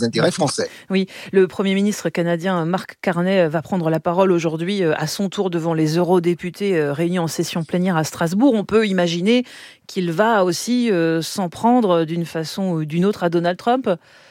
les intérêts français. Oui, le Premier ministre canadien Mark Carney va prendre la parole aujourd'hui à son tour devant les eurodéputés réunis en session plénière à Strasbourg. On peut imaginer qu'il va aussi s'en prendre d'une façon ou d'une autre à Donald Trump.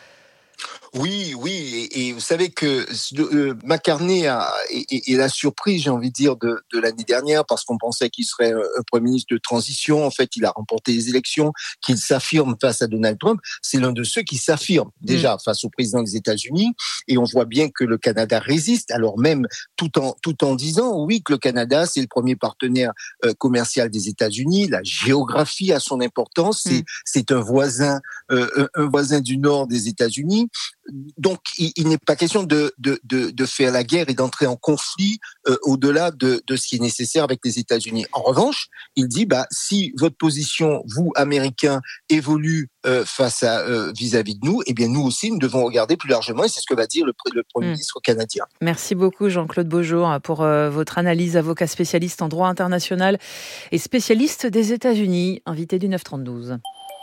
Oui, et vous savez que McCartney est la surprise, j'ai envie de dire, de l'année dernière, parce qu'on pensait qu'il serait un Premier ministre de transition. En fait, il a remporté les élections, qu'il s'affirme face à Donald Trump. C'est l'un de ceux qui s'affirme déjà face au président des États-Unis, et on voit bien que le Canada résiste, alors même tout en disant, oui, que le Canada, c'est le premier partenaire commercial des États-Unis. La géographie a son importance, c'est un voisin du nord des États-Unis. Donc, il n'est pas question de faire la guerre et d'entrer en conflit au-delà de ce qui est nécessaire avec les États-Unis. En revanche, il dit, si votre position, vous, Américains, évolue face à vis-à-vis de nous, eh bien, nous aussi, nous devons regarder plus largement, et c'est ce que va dire le Premier ministre canadien. Merci beaucoup, Jean-Claude Beaujour, pour votre analyse, avocat spécialiste en droit international et spécialiste des États-Unis, invité du 9-32.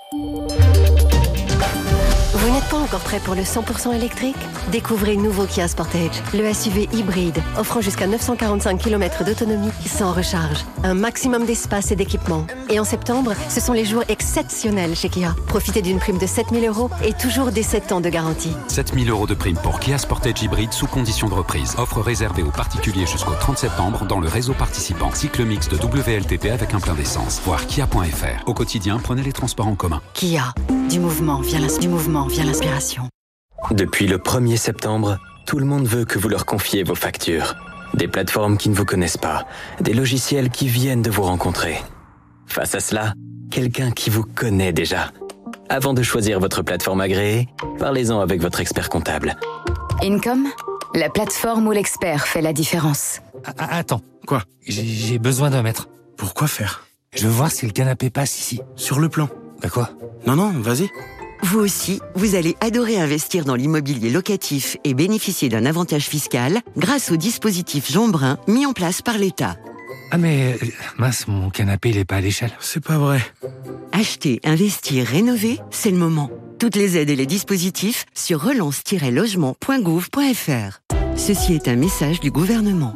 Vous n'êtes pas encore prêt pour le 100% électrique ? Découvrez nouveau Kia Sportage, le SUV hybride, offrant jusqu'à 945 km d'autonomie sans recharge. Un maximum d'espace et d'équipement. Et en septembre, ce sont les jours exceptionnels chez Kia. Profitez d'une prime de 7 000 € et toujours des 7 ans de garantie. 7 000 € de prime pour Kia Sportage hybride sous condition de reprise. Offre réservée aux particuliers jusqu'au 30 septembre dans le réseau participant. Cycle mix de WLTP avec un plein d'essence. Voir kia.fr. Au quotidien, prenez les transports en commun. Kia. Du mouvement vient l'inspiration. Depuis le 1er septembre, tout le monde veut que vous leur confiez vos factures. Des plateformes qui ne vous connaissent pas, des logiciels qui viennent de vous rencontrer. Face à cela, quelqu'un qui vous connaît déjà. Avant de choisir votre plateforme agréée, parlez-en avec votre expert comptable. Income, la plateforme où l'expert fait la différence. Attends. Quoi ? J'ai besoin d'un mètre. Pourquoi faire ? Je veux voir si le canapé passe ici. Sur le plan. Bah quoi ? Non, vas-y. Vous aussi, vous allez adorer investir dans l'immobilier locatif et bénéficier d'un avantage fiscal grâce au dispositif Jean Brun mis en place par l'État. Ah mais, mince, mon canapé, il est pas à l'échelle. C'est pas vrai. Acheter, investir, rénover, c'est le moment. Toutes les aides et les dispositifs sur relance-logement.gouv.fr. Ceci est un message du gouvernement.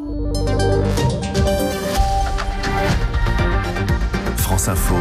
France Info.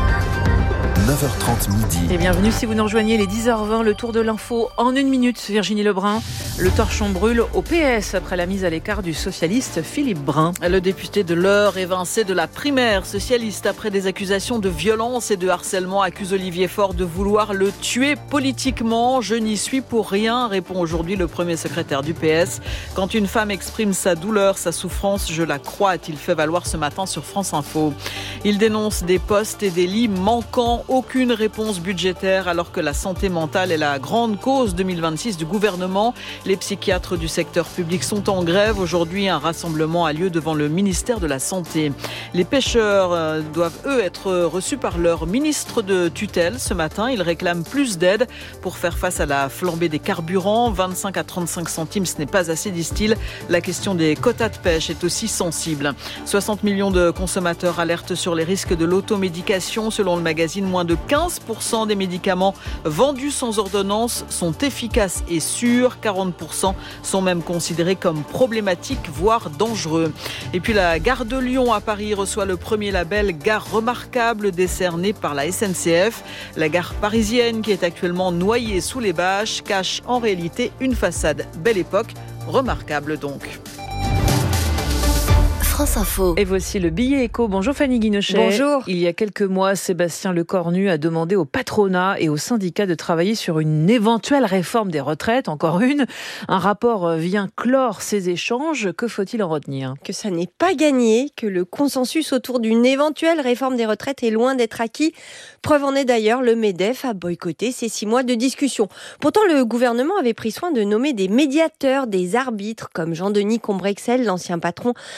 9h30 midi. Et bienvenue si vous nous rejoignez, les 10h20, le tour de l'info en 1 minute. Virginie Lebrun, le torchon brûle au PS après la mise à l'écart du socialiste Philippe Brun. Le député de l'Eure, évincé de la primaire socialiste après des accusations de violence et de harcèlement, accuse Olivier Faure de vouloir le tuer politiquement. Je n'y suis pour rien, répond aujourd'hui le premier secrétaire du PS. Quand une femme exprime sa douleur, sa souffrance, je la crois, a-t-il fait valoir ce matin sur France Info. Il dénonce des postes et des lits manquants. Aucune réponse budgétaire alors que la santé mentale est la grande cause 2026 du gouvernement. Les psychiatres du secteur public sont en grève. Aujourd'hui, un rassemblement a lieu devant le ministère de la Santé. Les pêcheurs doivent, eux, être reçus par leur ministre de tutelle ce matin. Ils réclament plus d'aide pour faire face à la flambée des carburants. 25 à 35 centimes, ce n'est pas assez, disent-ils. La question des quotas de pêche est aussi sensible. 60 millions de consommateurs alertent sur les risques de l'automédication. Selon le magazine, moins de 15% des médicaments vendus sans ordonnance sont efficaces et sûrs. 40% sont même considérés comme problématiques, voire dangereux. Et puis la gare de Lyon à Paris reçoit le premier label Gare remarquable décerné par la SNCF. La gare parisienne, qui est actuellement noyée sous les bâches, cache en réalité une façade belle époque, remarquable donc. France Info. Et voici le billet éco. Bonjour Fanny Guinochet. Bonjour. Il y a quelques mois, Sébastien Lecornu a demandé au patronat et aux syndicats de travailler sur une éventuelle réforme des retraites. Encore une. Un rapport vient clore ces échanges. Que faut-il en retenir ? Que ça n'est pas gagné, que le consensus autour d'une éventuelle réforme des retraites est loin d'être acquis. Preuve en est d'ailleurs, le MEDEF a boycotté ces 6 mois de discussion. Pourtant, le gouvernement avait pris soin de nommer des médiateurs, des arbitres, comme Jean-Denis Combrexel, l'ancien patron de la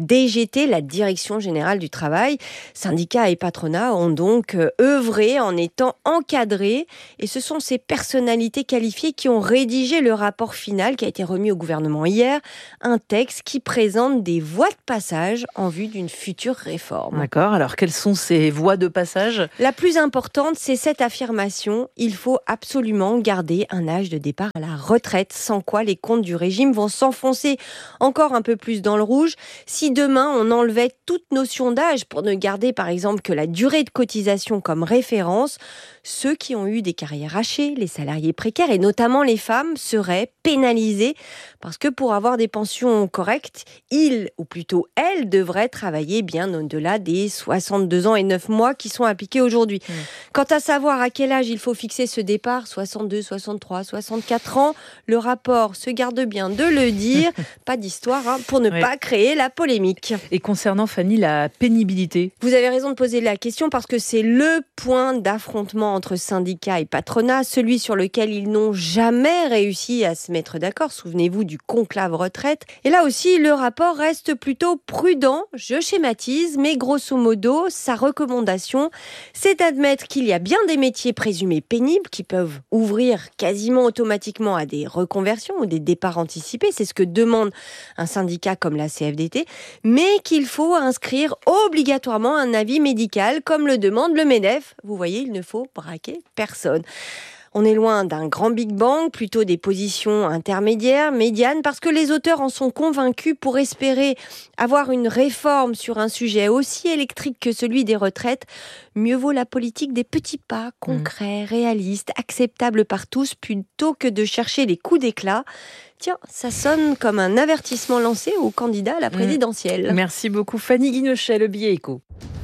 DGT, la Direction Générale du Travail. Syndicats et patronat ont donc œuvré en étant encadrés et ce sont ces personnalités qualifiées qui ont rédigé le rapport final qui a été remis au gouvernement hier, un texte qui présente des voies de passage en vue d'une future réforme. D'accord, alors quelles sont ces voies de passage ? La plus importante, c'est cette affirmation, il faut absolument garder un âge de départ à la retraite, sans quoi les comptes du régime vont s'enfoncer encore un peu plus dans le rouge. Si demain on enlevait toute notion d'âge pour ne garder par exemple que la durée de cotisation comme référence, ceux qui ont eu des carrières hachées, les salariés précaires et notamment les femmes seraient pénalisés parce que pour avoir des pensions correctes, ils, ou plutôt elles, devraient travailler bien au-delà des 62 ans et 9 mois qui sont appliqués aujourd'hui. Quant à savoir à quel âge il faut fixer ce départ, 62, 63, 64 ans, le rapport se garde bien de le dire, pas d'histoire pour ne pas créer la polémique. Et concernant, Fanny, la pénibilité ? Vous avez raison de poser la question parce que c'est le point d'affrontement entre syndicats et patronat, celui sur lequel ils n'ont jamais réussi à se mettre d'accord. Souvenez-vous du conclave retraite. Et là aussi, le rapport reste plutôt prudent. Je schématise, mais grosso modo, sa recommandation, c'est d'admettre qu'il y a bien des métiers présumés pénibles qui peuvent ouvrir quasiment automatiquement à des reconversions ou des départs anticipés. C'est ce que demande un syndicat comme la CFDT, mais qu'il faut inscrire obligatoirement un avis médical comme le demande le MEDEF. Vous voyez, il ne faut braquer personne. On est loin d'un grand Big Bang, plutôt des positions intermédiaires, médianes, parce que les auteurs en sont convaincus. Pour espérer avoir une réforme sur un sujet aussi électrique que celui des retraites, mieux vaut la politique des petits pas, concrets, réalistes, acceptables par tous, plutôt que de chercher les coups d'éclat. Tiens, ça sonne comme un avertissement lancé aux candidats à la présidentielle. Merci beaucoup Fanny Guinochet, le billet éco.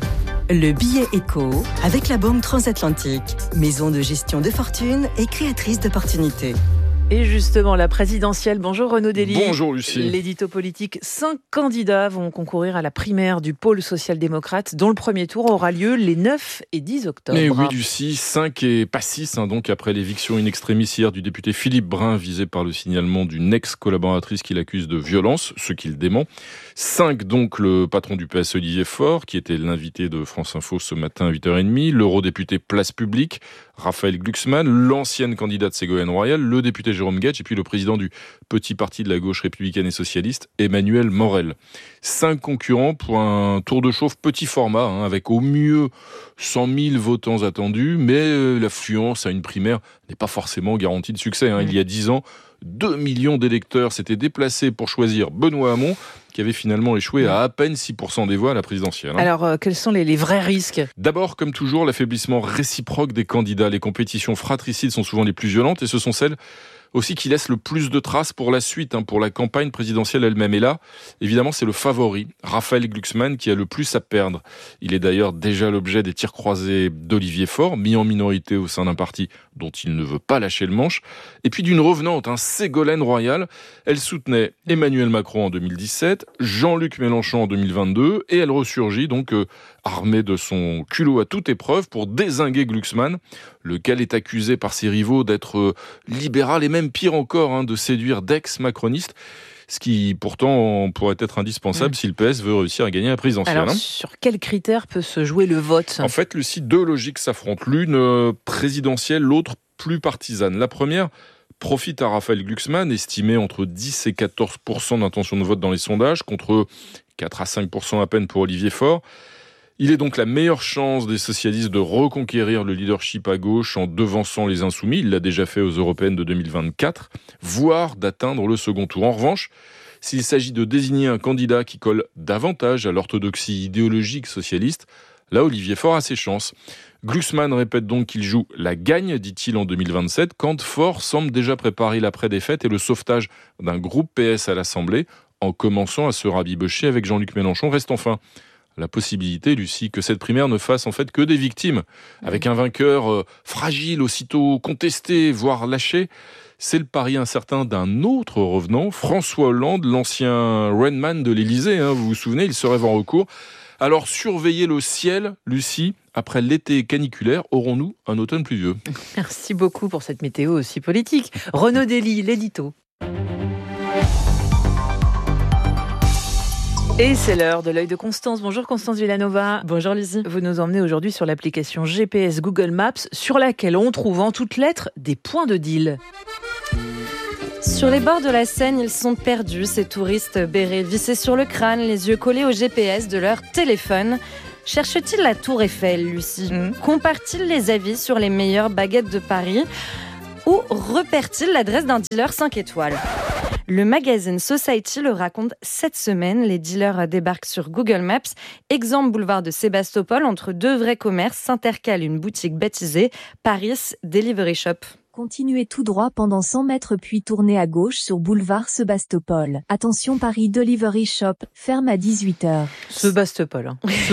Le billet éco avec la Banque Transatlantique, maison de gestion de fortune et créatrice d'opportunités. Et justement, la présidentielle. Bonjour Renaud Dely. Bonjour Lucie. L'édito politique. 5 candidats vont concourir à la primaire du pôle social-démocrate, dont le premier tour aura lieu les 9 et 10 octobre. Mais oui Lucie, 5 et pas 6, donc après l'éviction in extremis hier du député Philippe Brun, visé par le signalement d'une ex-collaboratrice qu'il accuse de violence, ce qu'il dément. 5 donc le patron du PS Olivier Faure, qui était l'invité de France Info ce matin à 8h30, l'eurodéputé Place Publique, Raphaël Glucksmann, l'ancienne candidate Ségolène Royal, le député Jérôme Guedj et puis le président du petit parti de la gauche républicaine et socialiste, Emmanuel Morel. 5 concurrents pour un tour de chauffe petit format, avec au mieux 100 000 votants attendus, mais l'affluence à une primaire n'est pas forcément garantie de succès. Il y a 10 ans, 2 millions d'électeurs s'étaient déplacés pour choisir Benoît Hamon, qui avait finalement échoué à peine 6% des voix à la présidentielle. Alors, quels sont les vrais risques ? D'abord, comme toujours, l'affaiblissement réciproque des candidats. Les compétitions fratricides sont souvent les plus violentes et ce sont celles aussi qui laissent le plus de traces pour la suite, pour la campagne présidentielle elle-même. Et là, évidemment, c'est le favori, Raphaël Glucksmann, qui a le plus à perdre. Il est d'ailleurs déjà l'objet des tirs croisés d'Olivier Faure, mis en minorité au sein d'un parti dont il ne veut pas lâcher le manche. Et puis d'une revenante, Ségolène Royal. Elle soutenait Emmanuel Macron en 2017, Jean-Luc Mélenchon en 2022, et elle ressurgit donc armée de son culot à toute épreuve pour dézinguer Glucksmann, lequel est accusé par ses rivaux d'être libéral et même pire encore, de séduire d'ex-macronistes, ce qui pourtant pourrait être indispensable si le PS veut réussir à gagner la présidentielle. Alors, sur quels critères peut se jouer le vote ? En fait, Lucie, 2 logiques s'affrontent. L'une présidentielle, l'autre plus partisane. La première profite à Raphaël Glucksmann, estimé entre 10 et 14% d'intention de vote dans les sondages, contre 4 à 5% à peine pour Olivier Faure. Il est donc la meilleure chance des socialistes de reconquérir le leadership à gauche en devançant les Insoumis. Il l'a déjà fait aux européennes de 2024, voire d'atteindre le second tour. En revanche, s'il s'agit de désigner un candidat qui colle davantage à l'orthodoxie idéologique socialiste, là, Olivier Faure a ses chances. Glucksmann répète donc qu'il joue la gagne, dit-il, en 2027, quand Faure semble déjà préparer l'après-défaite et le sauvetage d'un groupe PS à l'Assemblée, en commençant à se rabibocher avec Jean-Luc Mélenchon. Reste enfin la possibilité, Lucie, que cette primaire ne fasse en fait que des victimes, avec un vainqueur fragile, aussitôt contesté, voire lâché. C'est le pari incertain d'un autre revenant, François Hollande, l'ancien Rainman de l'Élysée, vous vous souvenez, il se rêve en recours. Alors surveillez le ciel, Lucie, après l'été caniculaire, aurons-nous un automne pluvieux ? Merci beaucoup pour cette météo aussi politique. Renaud Dely, l'édito. Et c'est l'heure de l'œil de Constance. Bonjour Constance Villanova. Bonjour Lucie. Vous nous emmenez aujourd'hui sur l'application GPS Google Maps sur laquelle on trouve en toutes lettres des points de deal. Sur les bords de la Seine, ils sont perdus, ces touristes bérets vissés sur le crâne, les yeux collés au GPS de leur téléphone. Cherchent-ils la Tour Eiffel, Lucie ? Comparent-ils les avis sur les meilleures baguettes de Paris ? Ou repèrent-ils l'adresse d'un dealer 5 étoiles ? Le magazine Society le raconte cette semaine. Les dealers débarquent sur Google Maps. Exemple boulevard de Sébastopol, entre deux vrais commerces, s'intercale une boutique baptisée Paris Delivery Shop. Continuez tout droit pendant 100 mètres puis tournez à gauche sur boulevard Sébastopol. Attention, Paris Delivery Shop ferme à 18h. Sébastopol.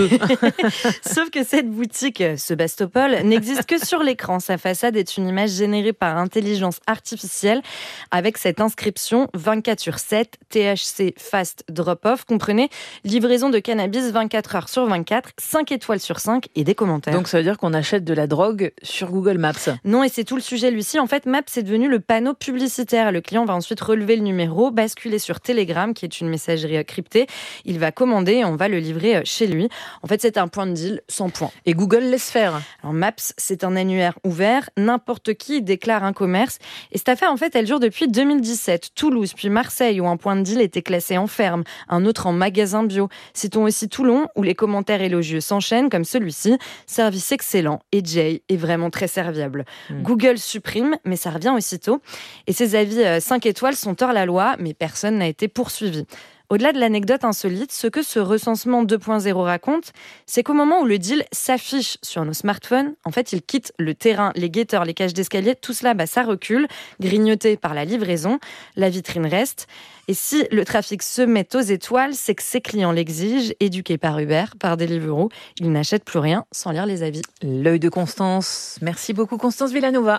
Sauf que cette boutique Sébastopol n'existe que sur l'écran. Sa façade est une image générée par intelligence artificielle avec cette inscription 24/7 THC Fast Drop-Off. Comprenez, livraison de cannabis 24 heures sur 24, 5 étoiles sur 5 et des commentaires. Donc ça veut dire qu'on achète de la drogue sur Google Maps. Non, et c'est tout le sujet, Lucie. En fait, Maps est devenu le panneau publicitaire. Le client va ensuite relever le numéro, basculer sur Telegram, qui est une messagerie cryptée. Il va commander et on va le livrer chez lui. En fait, c'est un point de deal sans point. Et Google laisse faire. Alors, Maps, c'est un annuaire ouvert. N'importe qui déclare un commerce. Et cette affaire, en fait, elle dure depuis 2017. Toulouse, puis Marseille, où un point de deal était classé en ferme, un autre en magasin bio. Citons aussi Toulon, où les commentaires élogieux s'enchaînent, comme celui-ci. Service excellent. Et Jay est vraiment très serviable. Google supprime, mais ça revient aussitôt. Et ces avis 5 étoiles sont hors la loi, mais personne n'a été poursuivi. Au-delà de l'anecdote insolite, ce que ce recensement 2.0 raconte, c'est qu'au moment où le deal s'affiche sur nos smartphones, en fait, il quitte le terrain, les guetteurs, les cages d'escalier, tout cela, ça recule, grignoté par la livraison, la vitrine reste. Et si le trafic se met aux étoiles, c'est que ses clients l'exigent, éduqués par Uber, par Deliveroo, ils n'achètent plus rien sans lire les avis. L'œil de Constance. Merci beaucoup Constance Villanova.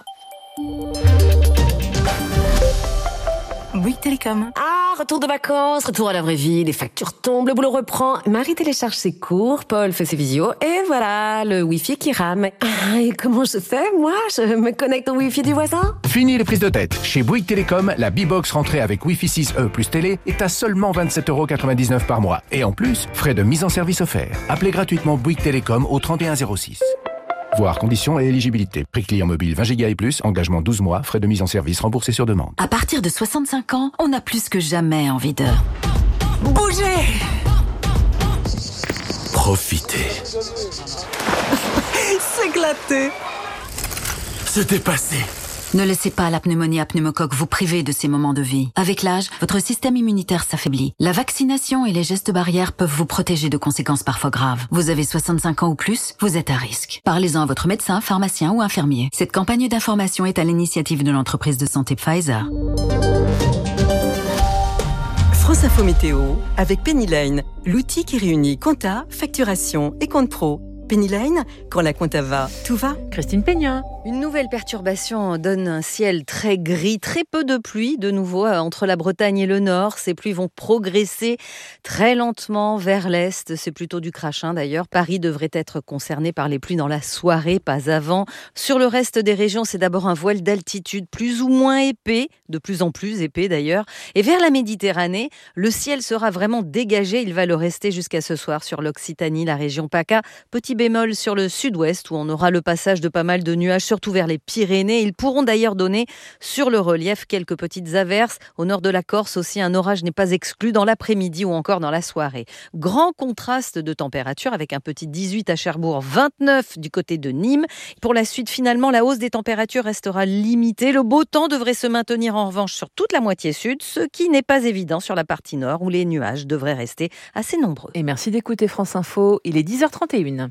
Bouygues Télécom. Ah, retour de vacances, retour à la vraie vie, les factures tombent, le boulot reprend. Marie télécharge ses cours, Paul fait ses visios, et voilà, le Wi-Fi qui rame. Ah, et comment je fais, moi ? Je me connecte au Wi-Fi du voisin ? Fini les prises de tête. Chez Bouygues Télécom, la B-Box rentrée avec Wi-Fi 6E plus télé est à seulement 27,99€ par mois. Et en plus, frais de mise en service offerts. Appelez gratuitement Bouygues Télécom au 3106. Voir conditions et éligibilité. Prix client mobile 20 Go et plus, engagement 12 mois, frais de mise en service remboursés sur demande. À partir de 65 ans, on a plus que jamais envie de bouger. Profitez. S'éclater. Se dépasser. Ne laissez pas la pneumonie à pneumocoque vous priver de ces moments de vie. Avec l'âge, votre système immunitaire s'affaiblit. La vaccination et les gestes barrières peuvent vous protéger de conséquences parfois graves. Vous avez 65 ans ou plus, vous êtes à risque. Parlez-en à votre médecin, pharmacien ou infirmier. Cette campagne d'information est à l'initiative de l'entreprise de santé Pfizer. France Info Météo avec Pennyline, l'outil qui réunit compta, facturation et compte pro. Pennyline, quand la compta va, tout va. Christine Peña. Une nouvelle perturbation donne un ciel très gris, très peu de pluie de nouveau entre la Bretagne et le Nord. Ces pluies vont progresser très lentement vers l'Est. C'est plutôt du crachin d'ailleurs. Paris devrait être concerné par les pluies dans la soirée, pas avant. Sur le reste des régions, c'est d'abord un voile d'altitude plus ou moins épais, de plus en plus épais d'ailleurs. Et vers la Méditerranée, le ciel sera vraiment dégagé. Il va le rester jusqu'à ce soir sur l'Occitanie, la région PACA. Petit bémol sur le sud-ouest où on aura le passage de pas mal de nuages, surtout vers les Pyrénées. Ils pourront d'ailleurs donner sur le relief quelques petites averses. Au nord de la Corse aussi, un orage n'est pas exclu dans l'après-midi ou encore dans la soirée. Grand contraste de température avec un petit 18 à Cherbourg, 29 du côté de Nîmes. Pour la suite, finalement, la hausse des températures restera limitée. Le beau temps devrait se maintenir en revanche sur toute la moitié sud, ce qui n'est pas évident sur la partie nord où les nuages devraient rester assez nombreux. Et merci d'écouter France Info. Il est 10h31.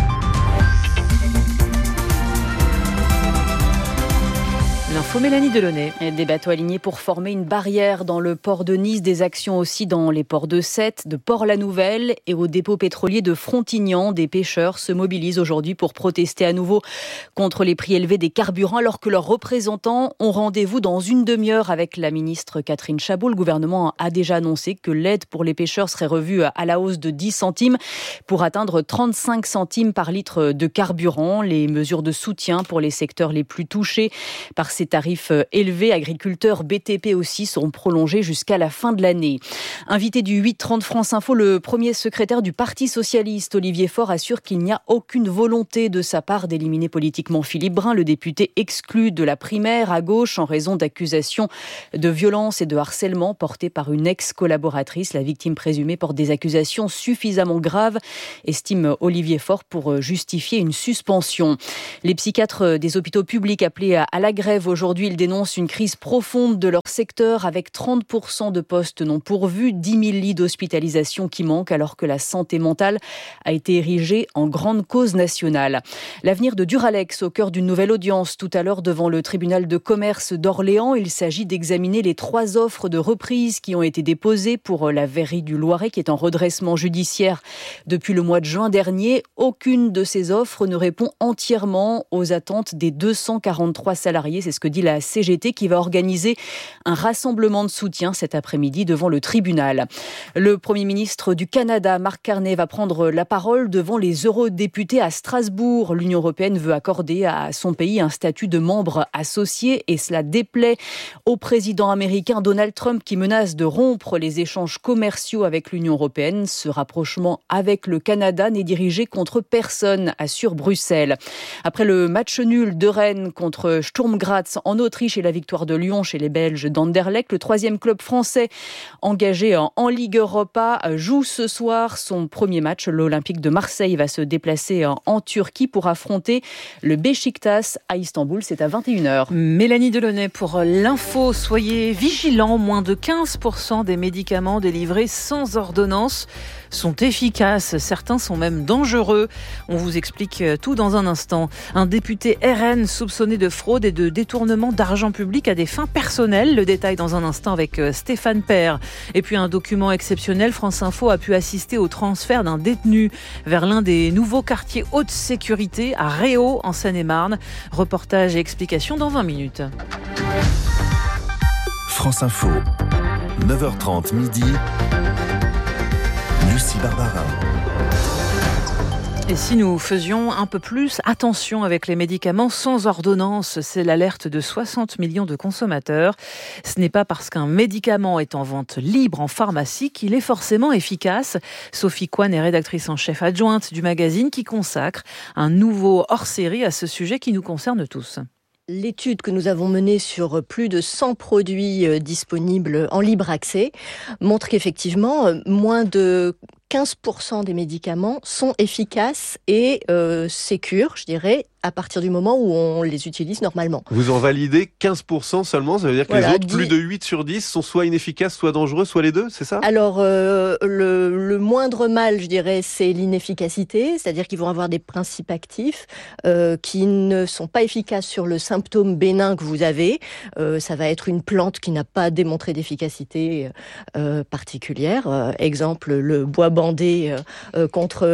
L'info Mélanie Delaunay. Des bateaux alignés pour former une barrière dans le port de Nice, des actions aussi dans les ports de Sète, de Port-la-Nouvelle et au dépôt pétrolier de Frontignan. Des pêcheurs se mobilisent aujourd'hui pour protester à nouveau contre les prix élevés des carburants alors que leurs représentants ont rendez-vous dans une demi-heure avec la ministre Catherine Chabot. Le gouvernement a déjà annoncé que l'aide pour les pêcheurs serait revue à la hausse de 10 centimes pour atteindre 35 centimes par litre de carburant. Les mesures de soutien pour les secteurs les plus touchés par ces Ces tarifs élevés, agriculteurs, BTP aussi, seront prolongés jusqu'à la fin de l'année. Invité du 8h30 France Info, le premier secrétaire du Parti socialiste, Olivier Faure, assure qu'il n'y a aucune volonté de sa part d'éliminer politiquement Philippe Brun, le député exclu de la primaire à gauche en raison d'accusations de violence et de harcèlement portées par une ex-collaboratrice. La victime présumée porte des accusations suffisamment graves, estime Olivier Faure, pour justifier une suspension. Les psychiatres des hôpitaux publics appelés à la grève aujourd'hui, ils dénoncent une crise profonde de leur secteur avec 30% de postes non pourvus, 10 000 lits d'hospitalisation qui manquent alors que la santé mentale a été érigée en grande cause nationale. L'avenir de Duralex au cœur d'une nouvelle audience tout à l'heure devant le tribunal de commerce d'Orléans. Il s'agit d'examiner les 3 offres de reprise qui ont été déposées pour la verrerie du Loiret qui est en redressement judiciaire depuis le mois de juin dernier. Aucune de ces offres ne répond entièrement aux attentes des 243 salariés. C'est ce que dit la CGT qui va organiser un rassemblement de soutien cet après-midi devant le tribunal. Le Premier ministre du Canada, Mark Carney, va prendre la parole devant les eurodéputés à Strasbourg. L'Union européenne veut accorder à son pays un statut de membre associé et cela déplaît au président américain Donald Trump qui menace de rompre les échanges commerciaux avec l'Union européenne. Ce rapprochement avec le Canada n'est dirigé contre personne, assure Bruxelles. Après le match nul de Rennes contre Sturm Graz en Autriche et la victoire de Lyon chez les Belges d'Anderlecht, le 3e club français engagé en Ligue Europa joue ce soir son premier match. L'Olympique de Marseille va se déplacer en Turquie pour affronter le Beşiktaş à Istanbul. C'est à 21h. Mélanie Delaunay pour l'info. Soyez vigilants, moins de 15% des médicaments délivrés sans ordonnance sont efficaces. Certains sont même dangereux. On vous explique tout dans un instant. Un député RN soupçonné de fraude et de détournement d'argent public à des fins personnelles. Le détail dans un instant avec Stéphane Père. Et puis un document exceptionnel. France Info a pu assister au transfert d'un détenu vers l'un des nouveaux quartiers haute sécurité à Réau en Seine-et-Marne. Reportage et explications dans 20 minutes. France Info, 9h30 midi. Lucie Barbarin. Et si nous faisions un peu plus attention avec les médicaments sans ordonnance, c'est l'alerte de 60 millions de consommateurs. Ce n'est pas parce qu'un médicament est en vente libre en pharmacie qu'il est forcément efficace. Sophie Coine est rédactrice en chef adjointe du magazine qui consacre un nouveau hors-série à ce sujet qui nous concerne tous. L'étude que nous avons menée sur plus de 100 produits disponibles en libre accès montre qu'effectivement, moins de 15% des médicaments sont efficaces et sécures, je dirais, à partir du moment où on les utilise normalement. Vous en validez 15% seulement, ça veut dire que les autres, plus de 8 sur 10, sont soit inefficaces, soit dangereux, soit les deux, c'est ça ? Alors, le moindre mal, je dirais, c'est l'inefficacité, c'est-à-dire qu'ils vont avoir des principes actifs qui ne sont pas efficaces sur le symptôme bénin que vous avez. Ça va être une plante qui n'a pas démontré d'efficacité particulière. Exemple, le bois bandé contre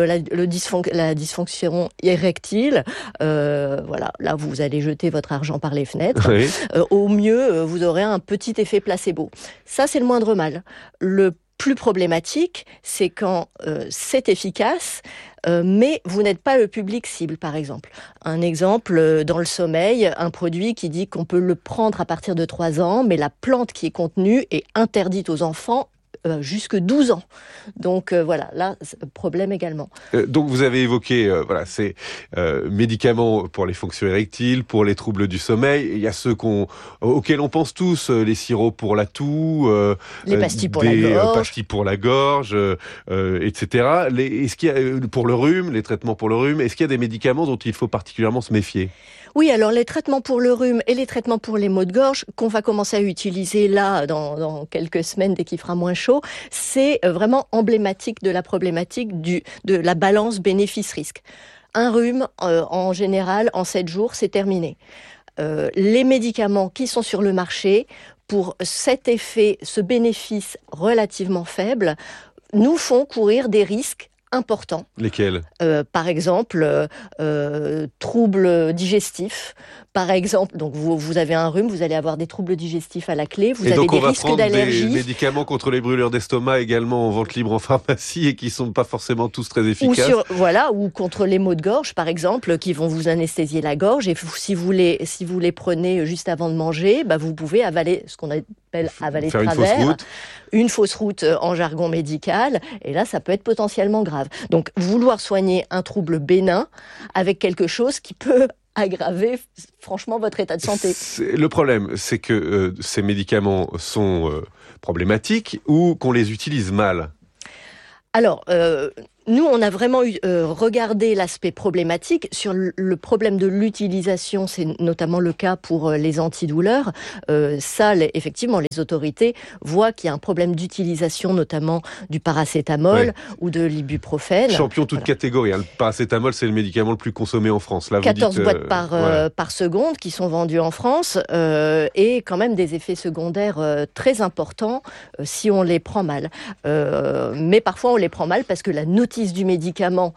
la dysfonction érectile. Voilà, là vous allez jeter votre argent par les fenêtres. Oui. Au mieux, vous aurez un petit effet placebo. Ça, c'est le moindre mal. Le plus problématique, c'est quand c'est efficace, mais vous n'êtes pas le public cible, par exemple. Un exemple, dans le sommeil, un produit qui dit qu'on peut le prendre à partir de 3 ans, mais la plante qui est contenue est interdite aux enfants jusque 12 ans. Donc voilà, là, problème également. Donc vous avez évoqué ces médicaments pour les fonctions érectiles, pour les troubles du sommeil. Il y a ceux auxquels on pense tous, les sirops pour la toux, les pastilles pour la gorge, pastilles pour la gorge, etc. Est-ce qu'il y a, pour le rhume, les traitements pour le rhume, est-ce qu'il y a des médicaments dont il faut particulièrement se méfier ? Oui, alors les traitements pour le rhume et les traitements pour les maux de gorge qu'on va commencer à utiliser là dans quelques semaines dès qu'il fera moins chaud, c'est vraiment emblématique de la problématique de la balance bénéfice-risque. Un rhume, en général, en 7 jours, c'est terminé. Les médicaments qui sont sur le marché, pour cet effet, ce bénéfice relativement faible, nous font courir des risques importants. Lesquels ? Par exemple, troubles digestifs, Par exemple, donc vous avez un rhume, vous allez avoir des troubles digestifs à la clé, vous avez des risques d'allergie. Des médicaments contre les brûlures d'estomac également en vente libre en pharmacie et qui sont pas forcément tous très efficaces. Ou contre les maux de gorge, par exemple, qui vont vous anesthésier la gorge. Et si vous les prenez juste avant de manger, vous pouvez avaler ce qu'on appelle avaler de travers. Une fausse route en jargon médical. Et là, ça peut être potentiellement grave. Donc, vouloir soigner un trouble bénin avec quelque chose qui peut aggraver franchement votre état de santé. Le problème, c'est que ces médicaments sont problématiques ou qu'on les utilise mal. Alors, nous, on a vraiment regardé l'aspect problématique. Sur le problème de l'utilisation, c'est notamment le cas pour les antidouleurs. Effectivement, les autorités voient qu'il y a un problème d'utilisation, notamment du paracétamol ou de l'ibuprofène. Champion toute catégorie. Le paracétamol, c'est le médicament le plus consommé en France. Là, 14 boîtes par seconde qui sont vendues en France et quand même des effets secondaires très importants si on les prend mal. Mais parfois, on les prend mal parce que la notice du médicament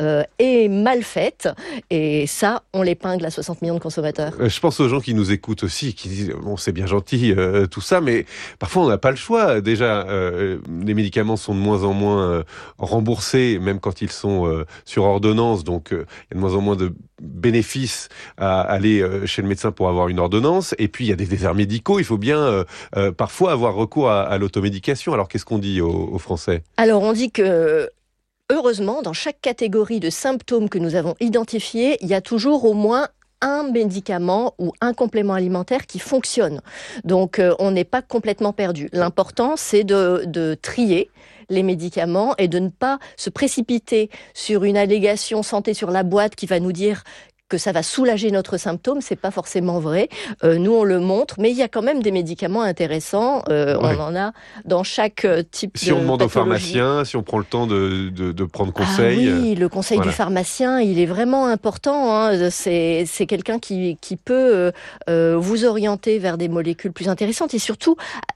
est mal faite et ça, on l'épingle à 60 millions de consommateurs. Je pense aux gens qui nous écoutent aussi, qui disent bon, c'est bien gentil tout ça, mais parfois on n'a pas le choix. Déjà, les médicaments sont de moins en moins remboursés, même quand ils sont sur ordonnance, donc il y a de moins en moins de bénéfices à aller chez le médecin pour avoir une ordonnance. Et puis il y a des déserts médicaux, il faut bien parfois avoir recours à l'automédication. Alors qu'est-ce qu'on dit aux Français ? Alors on dit que heureusement, dans chaque catégorie de symptômes que nous avons identifiés, il y a toujours au moins un médicament ou un complément alimentaire qui fonctionne. Donc, on n'est pas complètement perdu. L'important, c'est de trier les médicaments et de ne pas se précipiter sur une allégation santé sur la boîte qui va nous dire que ça va soulager notre symptôme, c'est pas forcément vrai. Nous, on le montre, mais il y a quand même des médicaments intéressants. On en a dans chaque type de Si on demande pathologie. au pharmacien, si on prend le temps de prendre conseil. Ah oui, le conseil du pharmacien, il est vraiment important. C'est quelqu'un qui peut vous orienter vers des molécules plus intéressantes et surtout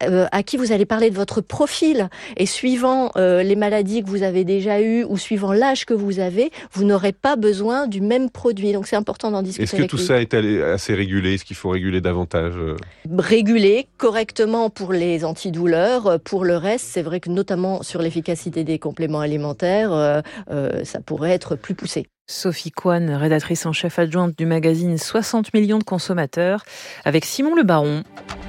à qui vous allez parler de votre profil. Et suivant les maladies que vous avez déjà eues ou suivant l'âge que vous avez, vous n'aurez pas besoin du même produit. Donc c'est important d'en discuter. Est-ce que tout ça est assez régulé ? Est-ce qu'il faut réguler davantage ? Réguler correctement pour les antidouleurs. Pour le reste, c'est vrai que notamment sur l'efficacité des compléments alimentaires, ça pourrait être plus poussé. Sophie Coine, rédactrice en chef adjointe du magazine 60 millions de consommateurs, avec Simon Le Baron.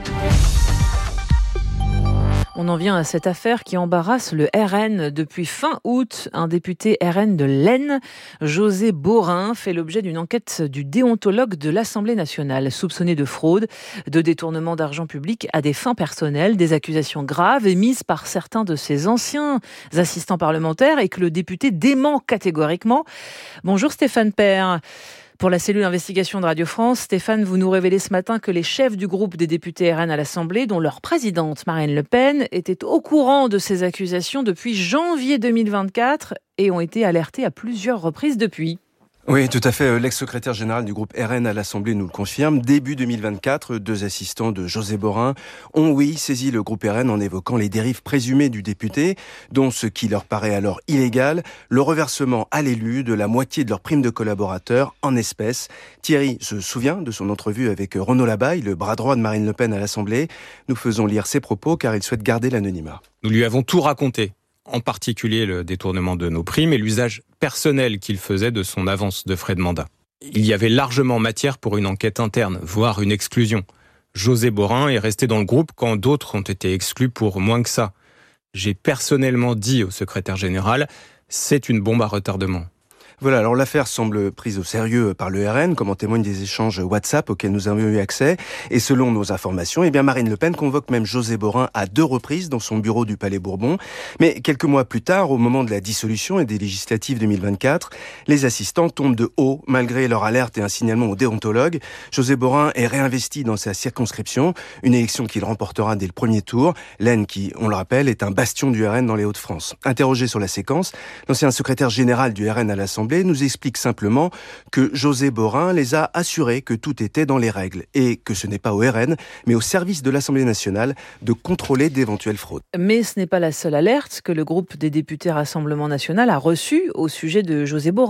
On en vient à cette affaire qui embarrasse le RN. Depuis fin août, un député RN de l'Aisne, José Borin, fait l'objet d'une enquête du déontologue de l'Assemblée nationale, soupçonné de fraude, de détournement d'argent public à des fins personnelles, des accusations graves émises par certains de ses anciens assistants parlementaires et que le député dément catégoriquement. Bonjour Stéphane Père. Pour la cellule investigation de Radio France, Stéphane, vous nous révélez ce matin que les chefs du groupe des députés RN à l'Assemblée, dont leur présidente Marine Le Pen, étaient au courant de ces accusations depuis janvier 2024 et ont été alertés à plusieurs reprises depuis. Oui, tout à fait. L'ex-secrétaire général du groupe RN à l'Assemblée nous le confirme. Début 2024, 2 assistants de José Borin ont, saisi le groupe RN en évoquant les dérives présumées du député, dont ce qui leur paraît alors illégal, le reversement à l'élu de la moitié de leur prime de collaborateurs en espèces. Thierry se souvient de son entrevue avec Renaud Labaille, le bras droit de Marine Le Pen à l'Assemblée. Nous faisons lire ses propos car il souhaite garder l'anonymat. Nous lui avons tout raconté. En particulier le détournement de nos primes et l'usage personnel qu'il faisait de son avance de frais de mandat. Il y avait largement matière pour une enquête interne, voire une exclusion. José Borin est resté dans le groupe quand d'autres ont été exclus pour moins que ça. J'ai personnellement dit au secrétaire général, c'est une bombe à retardement. Voilà, alors l'affaire semble prise au sérieux par le RN, comme en témoignent des échanges WhatsApp auxquels nous avons eu accès. Et selon nos informations, Marine Le Pen convoque même José Borin à 2 reprises dans son bureau du Palais Bourbon. Mais quelques mois plus tard, au moment de la dissolution et des législatives 2024, les assistants tombent de haut, malgré leur alerte et un signalement au déontologue. José Borin est réinvesti dans sa circonscription, une élection qu'il remportera dès le premier tour. L'Aisne, qui, on le rappelle, est un bastion du RN dans les Hauts-de-France. Interrogé sur la séquence, l'ancien secrétaire général du RN à l'Assemblée nous explique simplement que José Borin les a assurés que tout était dans les règles et que ce n'est pas au RN, mais au service de l'Assemblée nationale de contrôler d'éventuelles fraudes. Mais ce n'est pas la seule alerte que le groupe des députés Rassemblement national a reçue au sujet de José Borin.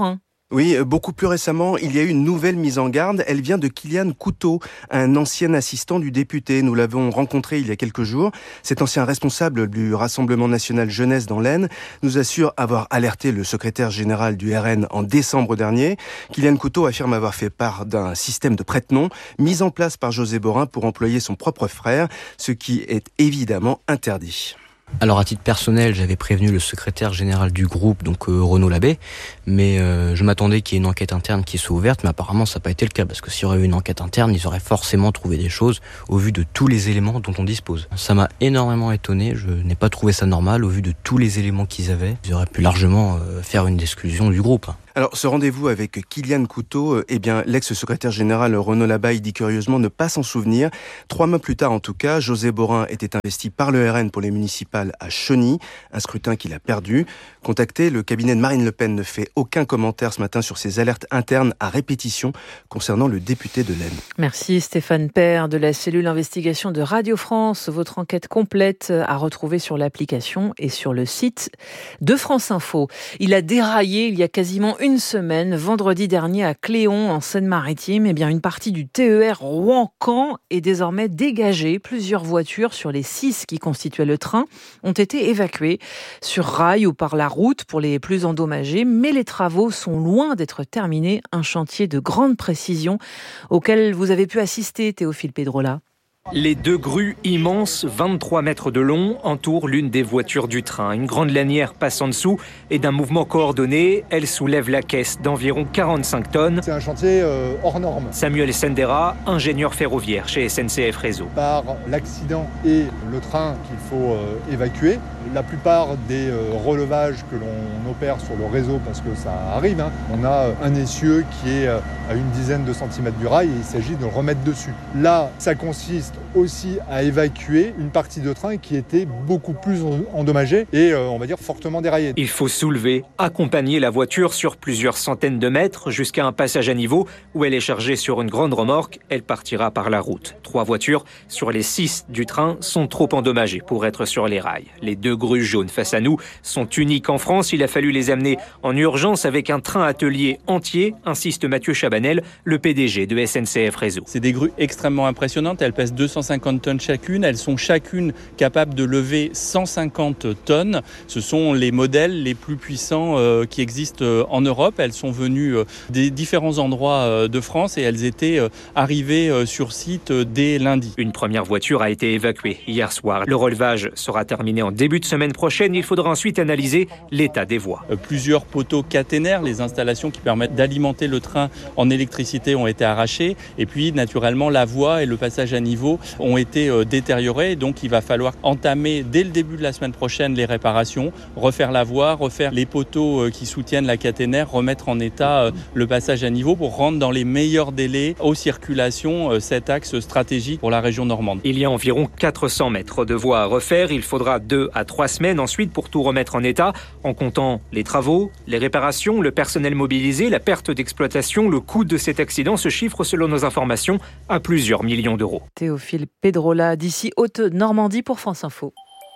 Oui, beaucoup plus récemment, il y a eu une nouvelle mise en garde. Elle vient de Kylian Couteau, un ancien assistant du député. Nous l'avons rencontré il y a quelques jours. Cet ancien responsable du Rassemblement national jeunesse dans l'Aisne nous assure avoir alerté le secrétaire général du RN en décembre dernier. Kylian Couteau affirme avoir fait part d'un système de prête-nom mis en place par José Borin pour employer son propre frère, ce qui est évidemment interdit. Alors à titre personnel, j'avais prévenu le secrétaire général du groupe, donc Renaud Labbé, mais je m'attendais qu'il y ait une enquête interne qui soit ouverte, mais apparemment ça n'a pas été le cas, parce que s'il y aurait eu une enquête interne, ils auraient forcément trouvé des choses au vu de tous les éléments dont on dispose. Ça m'a énormément étonné, je n'ai pas trouvé ça normal au vu de tous les éléments qu'ils avaient. Ils auraient pu largement faire une exclusion du groupe. Alors, ce rendez-vous avec Kylian Couteau, l'ex-secrétaire général Renaud Labbé dit curieusement ne pas s'en souvenir. 3 mois plus tard, en tout cas, José Borin était investi par le RN pour les municipales à Cheny, un scrutin qu'il a perdu. Contacté, le cabinet de Marine Le Pen ne fait aucun commentaire ce matin sur ces alertes internes à répétition concernant le député de l'Aisne. Merci Stéphane Père de la cellule investigation de Radio France. Votre enquête complète à retrouver sur l'application et sur le site de France Info. Il a déraillé il y a quasiment une semaine, vendredi dernier à Cléon, en Seine-Maritime. Une partie du TER Rouen-Caen est désormais dégagée. Plusieurs voitures sur les 6 qui constituaient le train ont été évacuées sur rail ou par la route pour les plus endommagés. Mais les travaux sont loin d'être terminés. Un chantier de grande précision auquel vous avez pu assister, Théophile Pedrola. Les 2 grues immenses, 23 mètres de long, entourent l'une des voitures du train. Une grande lanière passe en dessous et d'un mouvement coordonné, elle soulève la caisse d'environ 45 tonnes. C'est un chantier hors norme. Samuel Sendera, ingénieur ferroviaire chez SNCF Réseau. Par l'accident et le train qu'il faut évacuer, la plupart des relevages que l'on opère sur le réseau, parce que ça arrive, on a un essieu qui est à une dizaine de centimètres du rail et il s'agit de le remettre dessus. Là, ça consiste aussi à évacuer une partie de train qui était beaucoup plus endommagée et on va dire fortement déraillée. Il faut soulever, accompagner la voiture sur plusieurs centaines de mètres jusqu'à un passage à niveau où elle est chargée sur une grande remorque. Elle partira par la route. 3 voitures sur les 6 du train sont trop endommagées pour être sur les rails. Les 2 grues jaunes face à nous sont uniques en France. Il a fallu les amener en urgence avec un train atelier entier, insiste Mathieu Chabanel, le PDG de SNCF Réseau. C'est des grues extrêmement impressionnantes. Elles pèsent 250 tonnes chacune. Elles sont chacune capables de lever 150 tonnes. Ce sont les modèles les plus puissants qui existent en Europe. Elles sont venues des différents endroits de France et elles étaient arrivées sur site dès lundi. Une première voiture a été évacuée hier soir. Le relevage sera terminé en début de semaine prochaine. Il faudra ensuite analyser l'état des voies. Plusieurs poteaux caténaires, les installations qui permettent d'alimenter le train en électricité ont été arrachées. Et puis, naturellement, la voie et le passage à niveau ont été détériorés. Donc, il va falloir entamer dès le début de la semaine prochaine les réparations, refaire la voie, refaire les poteaux qui soutiennent la caténaire, remettre en état le passage à niveau pour rendre dans les meilleurs délais aux circulations cet axe stratégique pour la région normande. Il y a environ 400 mètres de voie à refaire. Il faudra 2 à 3 semaines ensuite pour tout remettre en état, en comptant les travaux, les réparations, le personnel mobilisé, la perte d'exploitation. Le coût de cet accident se chiffre, selon nos informations, à plusieurs millions d'euros. Théophile Pedrola, d'ici Haute-Normandie pour France Info.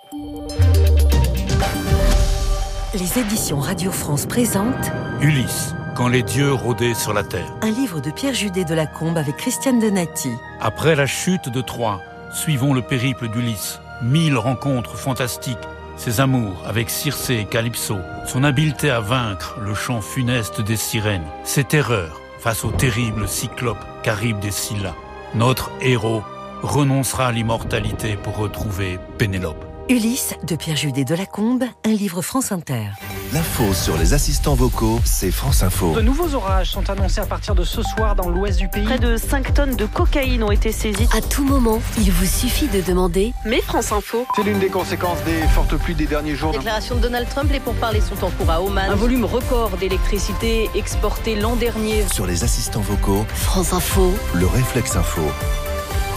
Les éditions Radio France présentent Ulysse, quand les dieux rôdaient sur la terre. un livre de Pierre Judet de Lacombe avec Christiane Donati. Après la chute de Troie, suivons le périple d'Ulysse. 1000 rencontres fantastiques, ses amours avec Circé et Calypso, son habileté à vaincre le chant funeste des sirènes, ses terreurs face au terrible cyclope Charybde et Scylla. Notre héros renoncera à l'immortalité pour retrouver Pénélope. Ulysse de Pierre Judet de Lacombe, un livre France Inter. L'info sur les assistants vocaux, c'est France Info. De nouveaux orages sont annoncés à partir de ce soir dans l'ouest du pays. Près de 5 tonnes de cocaïne ont été saisies. À tout moment, il vous suffit de demander « Mais France Info ». C'est l'une des conséquences des fortes pluies des derniers jours. Déclaration de Donald Trump, les pourparlers sont en cours à Oman. Un volume record d'électricité exporté l'an dernier. Sur les assistants vocaux, France Info, le réflexe info.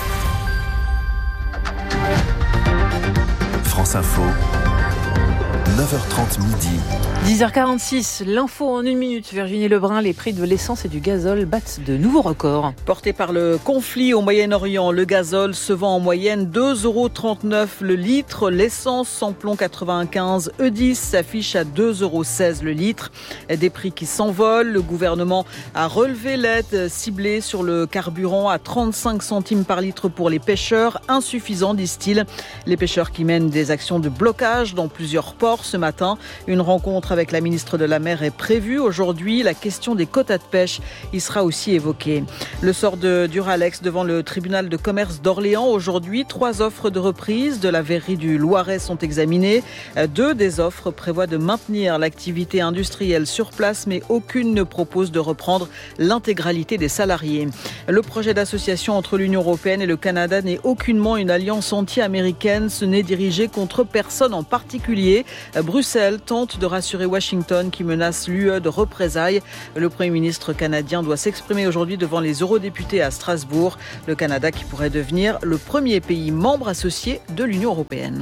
France Info, 9h30 midi. 10h46, l'info en 1 minute. Virginie Lebrun, les prix de l'essence et du gazole battent de nouveaux records. Porté par le conflit au Moyen-Orient, le gazole se vend en moyenne 2,39 € le litre. L'essence samplon 95 E10 s'affiche à 2,16 € le litre. Des prix qui s'envolent. Le gouvernement a relevé l'aide ciblée sur le carburant à 35 centimes par litre pour les pêcheurs. Insuffisant, disent-ils. Les pêcheurs qui mènent des actions de blocage dans plusieurs ports ce matin. Une rencontre avec la ministre de la Mer est prévue aujourd'hui. La question des quotas de pêche y sera aussi évoquée. Le sort de Duralex devant le tribunal de commerce d'Orléans. Aujourd'hui, 3 offres de reprise de la verrerie du Loiret sont examinées. 2 des offres prévoient de maintenir l'activité industrielle sur place, mais aucune ne propose de reprendre l'intégralité des salariés. Le projet d'association entre l'Union européenne et le Canada n'est aucunement une alliance anti-américaine. Ce n'est dirigé contre personne en particulier. Bruxelles tente de rassurer Washington qui menace l'UE de représailles. Le Premier ministre canadien doit s'exprimer aujourd'hui devant les eurodéputés à Strasbourg. Le Canada qui pourrait devenir le premier pays membre associé de l'Union européenne.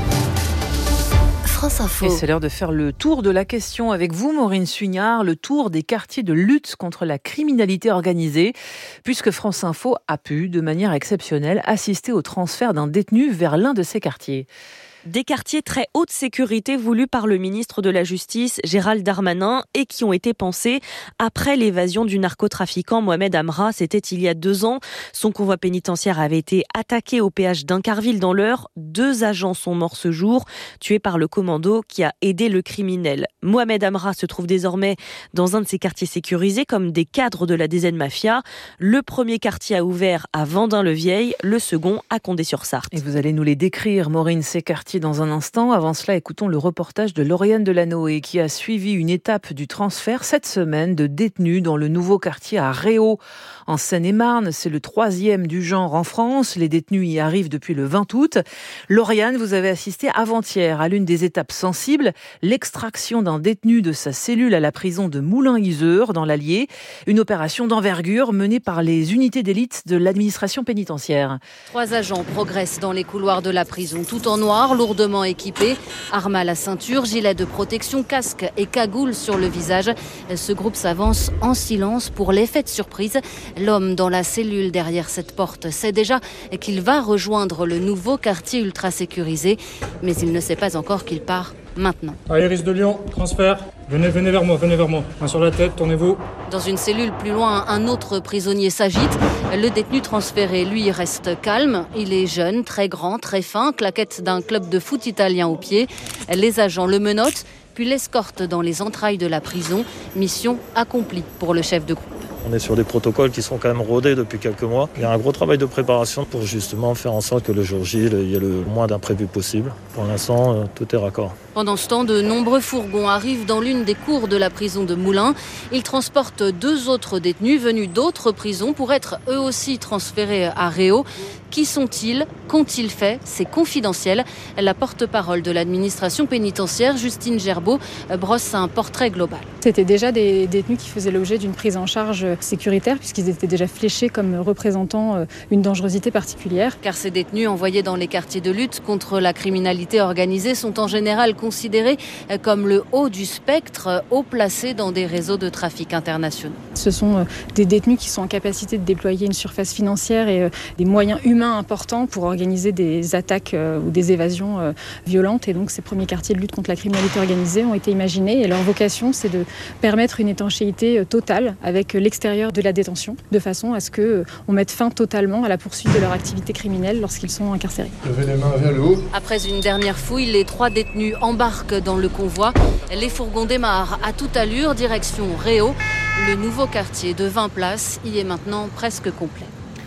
France Info. Et c'est l'heure de faire le tour de la question avec vous, Maureen Suignard, le tour des quartiers de lutte contre la criminalité organisée, puisque France Info a pu, de manière exceptionnelle, assister au transfert d'un détenu vers l'un de ces quartiers. Des quartiers très haute sécurité voulus par le ministre de la Justice, Gérald Darmanin, et qui ont été pensés après l'évasion du narcotrafiquant Mohamed Amra. C'était il y a 2 ans. Son convoi pénitentiaire avait été attaqué au péage d'Incarville dans l'Eure. 2 agents sont morts ce jour, tués par le commando qui a aidé le criminel. Mohamed Amra se trouve désormais dans un de ces quartiers sécurisés comme des cadres de la DZ Mafia. Le premier quartier a ouvert à Vendin-le-Vieil, le second à Condé-sur-Sarthe. Et vous allez nous les décrire, Maureen, ces quartiers dans un instant. Avant cela, écoutons le reportage de Lauriane Delanoë qui a suivi une étape du transfert cette semaine de détenus dans le nouveau quartier à Réau, en Seine-et-Marne. C'est le 3e du genre en France. Les détenus y arrivent depuis le 20 août. Lauriane, vous avez assisté avant-hier à l'une des étapes sensibles, l'extraction d'un détenu de sa cellule à la prison de Moulins-Yzeure dans l'Allier. Une opération d'envergure menée par les unités d'élite de l'administration pénitentiaire. 3 agents progressent dans les couloirs de la prison, tout en noir, lourdement équipés, armes à la ceinture, gilet de protection, casque et cagoule sur le visage. Ce groupe s'avance en silence pour l'effet de surprise. L'homme dans la cellule derrière cette porte sait déjà qu'il va rejoindre le nouveau quartier ultra sécurisé, mais il ne sait pas encore qu'il part maintenant. Iris de Lyon, transfert. Venez vers moi. Main sur la tête, tournez-vous. Dans une cellule plus loin, un autre prisonnier s'agite. Le détenu transféré, lui, reste calme. Il est jeune, très grand, très fin, claquette d'un club de foot italien au pied. Les agents le menottent, puis l'escortent dans les entrailles de la prison. Mission accomplie pour le chef de groupe. On est sur des protocoles qui sont quand même rodés depuis quelques mois. Il y a un gros travail de préparation pour justement faire en sorte que le jour J, il y ait le moins d'imprévus possible. Pour l'instant, tout est raccord. Pendant ce temps, de nombreux fourgons arrivent dans l'une des cours de la prison de Moulins. Ils transportent 2 autres détenus venus d'autres prisons pour être eux aussi transférés à Réau. Qui sont-ils ? Qu'ont-ils fait ? C'est confidentiel. La porte-parole de l'administration pénitentiaire, Justine Gerbeau, brosse un portrait global. C'était déjà des détenus qui faisaient l'objet d'une prise en charge sécuritaire puisqu'ils étaient déjà fléchés comme représentant une dangerosité particulière. Car ces détenus envoyés dans les quartiers de lutte contre la criminalité organisée sont en général considérés comme le haut du spectre, haut placé dans des réseaux de trafic internationaux. Ce sont des détenus qui sont en capacité de déployer une surface financière et des moyens humains importants pour organiser des attaques ou des évasions violentes. Et donc ces premiers quartiers de lutte contre la criminalité organisée ont été imaginés et leur vocation c'est de permettre une étanchéité totale avec l'extérieur de la détention, de façon à ce qu'on mette fin totalement à la poursuite de leur activité criminelle lorsqu'ils sont incarcérés. Levez les mains vers le haut. Après une dernière fouille, les 3 détenus embarquent dans le convoi. Les fourgons démarrent à toute allure, direction Réau. Le nouveau quartier de 20 places y est maintenant presque complet.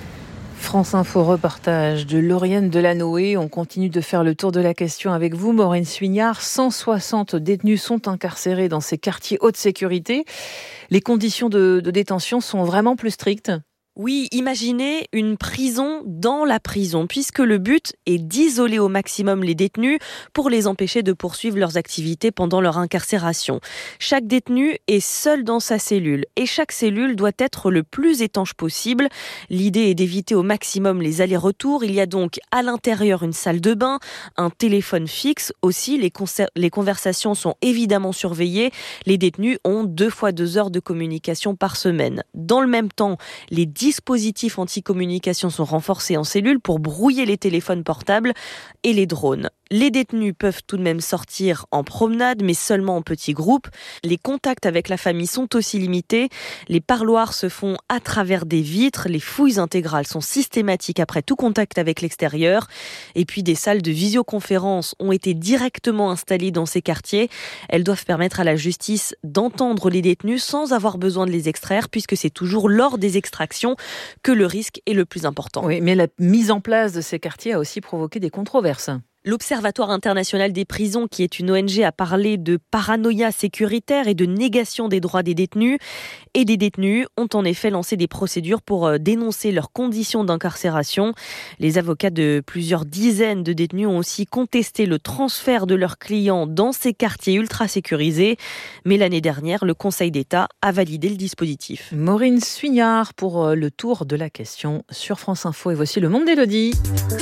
France Info reportage de Lauriane Delanoë. On continue de faire le tour de la question avec vous, Maureen Suignard. 160 détenus sont incarcérés dans ces quartiers haute sécurité. Les conditions de détention sont vraiment plus strictes ? Oui, imaginez une prison dans la prison, puisque le but est d'isoler au maximum les détenus pour les empêcher de poursuivre leurs activités pendant leur incarcération. Chaque détenu est seul dans sa cellule et chaque cellule doit être le plus étanche possible. L'idée est d'éviter au maximum les allers-retours. Il y a donc à l'intérieur une salle de bain, un téléphone fixe aussi. Les conversations sont évidemment surveillées. Les détenus ont 2 fois 2 heures de communication par semaine. Dans le même temps, les dispositifs anti-communication sont renforcés en cellule pour brouiller les téléphones portables et les drones. Les détenus peuvent tout de même sortir en promenade, mais seulement en petits groupes. Les contacts avec la famille sont aussi limités. Les parloirs se font à travers des vitres. Les fouilles intégrales sont systématiques après tout contact avec l'extérieur. Et puis des salles de visioconférence ont été directement installées dans ces quartiers. Elles doivent permettre à la justice d'entendre les détenus sans avoir besoin de les extraire, puisque c'est toujours lors des extractions que le risque est le plus important. Oui, mais la mise en place de ces quartiers a aussi provoqué des controverses. L'Observatoire international des prisons, qui est une ONG, a parlé de paranoïa sécuritaire et de négation des droits des détenus. Et des détenus ont en effet lancé des procédures pour dénoncer leurs conditions d'incarcération. Les avocats de plusieurs dizaines de détenus ont aussi contesté le transfert de leurs clients dans ces quartiers ultra sécurisés. Mais l'année dernière, le Conseil d'État a validé le dispositif. Maureen Suignard pour le tour de la question sur France Info. Et voici le monde d'Élodie.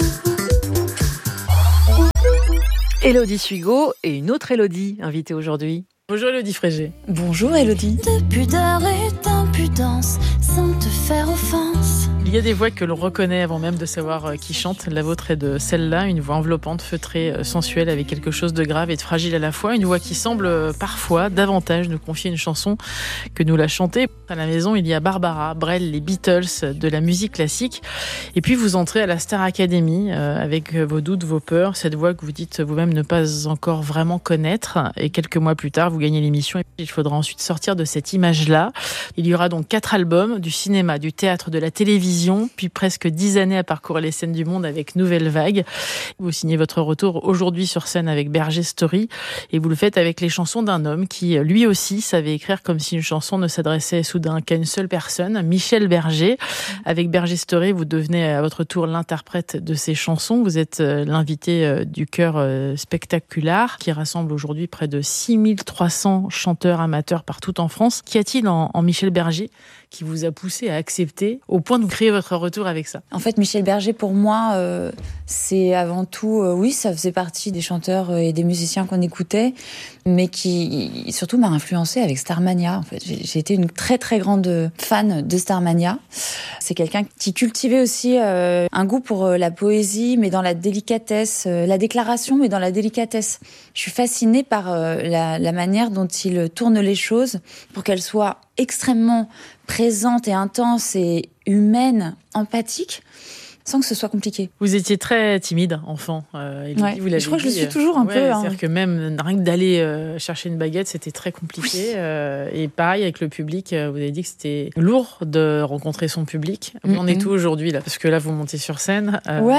Élodie Suigot et une autre Élodie invitée aujourd'hui. Bonjour Élodie Frégé. Bonjour Élodie. De pudeur et d'impudence sans te faire offense. Il y a des voix que l'on reconnaît avant même de savoir qui chante. La vôtre est de celle-là, une voix enveloppante, feutrée, sensuelle, avec quelque chose de grave et de fragile à la fois. Une voix qui semble parfois davantage nous confier une chanson que nous la chanter. À la maison, il y a Barbara, Brel, les Beatles, de la musique classique. Et puis vous entrez à la Star Academy avec vos doutes, vos peurs, cette voix que vous dites vous-même ne pas encore vraiment connaître. Et quelques mois plus tard, vous gagnez l'émission. Et il faudra ensuite sortir de cette image-là. Il y aura donc 4 albums, du cinéma, du théâtre, de la télévision, puis presque 10 années à parcourir les scènes du monde avec Nouvelle Vague. Vous signez votre retour aujourd'hui sur scène avec Berger Story et vous le faites avec les chansons d'un homme qui, lui aussi, savait écrire comme si une chanson ne s'adressait soudain qu'à une seule personne, Michel Berger. Avec Berger Story, vous devenez à votre tour l'interprète de ces chansons. Vous êtes l'invité du chœur Spectacular qui rassemble aujourd'hui près de 6300 chanteurs amateurs partout en France. Qu'y a-t-il en Michel Berger qui vous a poussé à accepter au point de créer votre retour avec ça? En fait, Michel Berger, pour moi, c'est avant tout, oui, ça faisait partie des chanteurs et des musiciens qu'on écoutait, mais qui surtout m'a influencé avec Starmania. En fait, j'ai été une très très grande fan de Starmania. C'est quelqu'un qui cultivait aussi un goût pour la poésie, mais dans la délicatesse, la déclaration, mais dans la délicatesse. Je suis fascinée par la manière dont il tourne les choses pour qu'elles soient extrêmement présente et intense et humaine, empathique, sans que ce soit compliqué. Vous étiez très timide, enfant. Ouais, vous je crois que je le suis toujours un peu. C'est-à-dire que même rien que d'aller chercher une baguette, c'était très compliqué. Oui. Et pareil, avec le public, vous avez dit que c'était lourd de rencontrer son public. Vous en êtes où aujourd'hui, là? Parce que là, vous montez sur scène.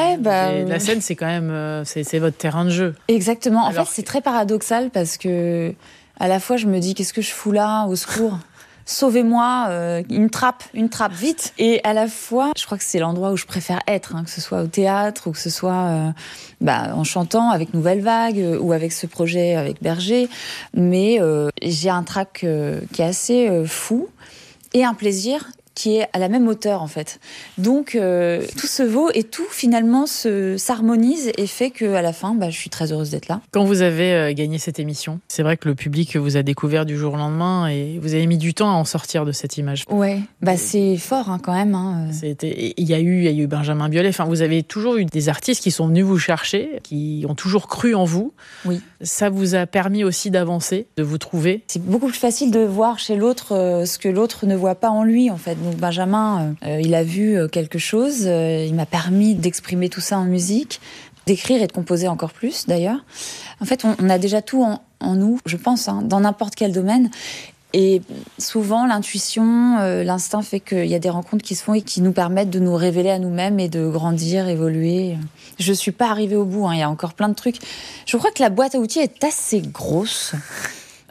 La scène, c'est quand même c'est votre terrain de jeu. Exactement. En fait, c'est très paradoxal parce que à la fois, je me dis, qu'est-ce que je fous là, au secours? Sauvez-moi, une trappe, vite. Et à la fois, je crois que c'est l'endroit où je préfère être, que ce soit au théâtre ou que ce soit en chantant avec Nouvelle Vague ou avec ce projet avec Berger. Mais j'ai un trac qui est assez fou et un plaisir qui est à la même hauteur en fait. Donc tout se vaut et tout finalement s'harmonise et fait qu'à la fin, je suis très heureuse d'être là. Quand vous avez gagné cette émission, c'est vrai que le public vous a découvert du jour au lendemain et vous avez mis du temps à en sortir de cette image. Ouais, c'est fort quand même. Il y a eu Benjamin Biolay. Enfin, vous avez toujours eu des artistes qui sont venus vous chercher, qui ont toujours cru en vous. Oui. Ça vous a permis aussi d'avancer, de vous trouver. C'est beaucoup plus facile de voir chez l'autre ce que l'autre ne voit pas en lui en fait. Donc Benjamin, il a vu quelque chose, il m'a permis d'exprimer tout ça en musique, d'écrire et de composer encore plus d'ailleurs. En fait, on a déjà tout en nous, je pense, dans n'importe quel domaine. Et souvent, l'intuition, l'instinct fait qu'il y a des rencontres qui se font et qui nous permettent de nous révéler à nous-mêmes et de grandir, évoluer. Je suis pas arrivée au bout, il y a encore plein de trucs. Je crois que la boîte à outils est assez grosse.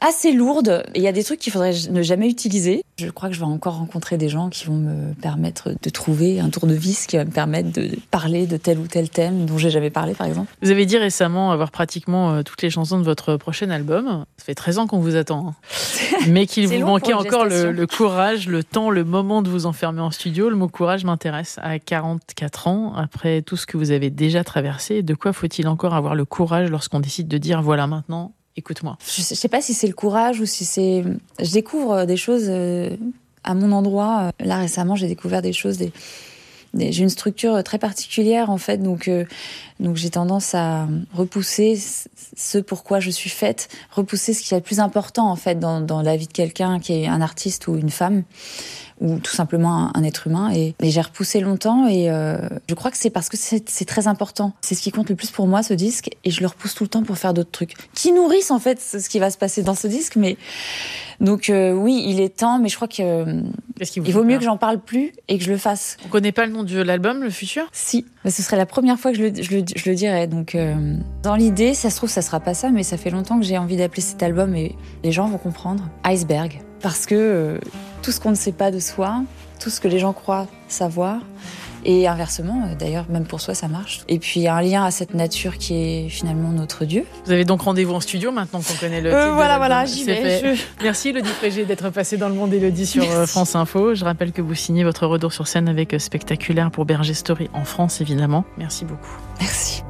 assez lourde. Il y a des trucs qu'il faudrait ne jamais utiliser. Je crois que je vais encore rencontrer des gens qui vont me permettre de trouver un tournevis qui va me permettre de parler de tel ou tel thème dont j'ai jamais parlé, par exemple. Vous avez dit récemment avoir pratiquement toutes les chansons de votre prochain album. Ça fait 13 ans qu'on vous attend. Mais qu'il vous manquait encore le courage, le temps, le moment de vous enfermer en studio. Le mot courage m'intéresse. À 44 ans, après tout ce que vous avez déjà traversé, de quoi faut-il encore avoir le courage lorsqu'on décide de dire voilà maintenant, écoute-moi? Je sais pas si c'est le courage ou si c'est... Je découvre des choses à mon endroit. Là récemment, j'ai découvert des choses... J'ai une structure très particulière en fait, donc j'ai tendance à repousser ce pourquoi je suis faite, repousser ce qui est le plus important en fait dans la vie de quelqu'un qui est un artiste ou une femme ou tout simplement un être humain. Et j'ai repoussé longtemps et je crois que c'est parce que c'est très important. C'est ce qui compte le plus pour moi, ce disque, et je le repousse tout le temps pour faire d'autres trucs qui nourrissent en fait ce qui va se passer dans ce disque. Mais donc oui, il est temps, mais je crois que il vaut mieux que j'en parle plus et que je le fasse. On connaît pas le nom de l'album, Le Futur? Si, mais ce serait la première fois que je le dirais. Donc dans l'idée, ça se trouve, ça sera pas ça, mais ça fait longtemps que j'ai envie d'appeler cet album et les gens vont comprendre. Iceberg, parce que tout ce qu'on ne sait pas de soi, tout ce que les gens croient savoir, et inversement, d'ailleurs, même pour soi, ça marche. Et puis, un lien à cette nature qui est finalement notre Dieu. Vous avez donc rendez-vous en studio maintenant qu'on connaît le titre voilà, j'y vais. Merci Élodie Frégé d'être passée dans le monde Élodie sur France Info. Je rappelle que vous signez votre retour sur scène avec Spectaculaire pour Berger Story en France, évidemment. Merci beaucoup. Merci.